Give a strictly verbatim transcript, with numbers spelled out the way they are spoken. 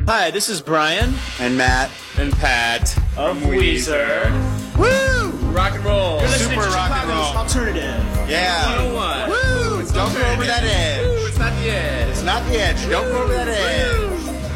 Hi, this is Brian and Matt and Pat of Weezer. Woo! Rock and roll. You're listening Super to rock and Chicago's roll. Alternative. Yeah. one oh one. Woo! Don't go over that edge. Woo, it's not the edge. It's not the edge. Don't go over that edge.